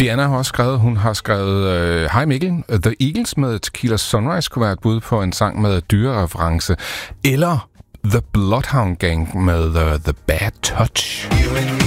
Diana har også skrevet, hun har skrevet, hej Mikkel, The Eagles med Tequila Sunrise kunne være et bud på en sang med dyrereference, eller The Bloodhound Gang med The Bad Touch.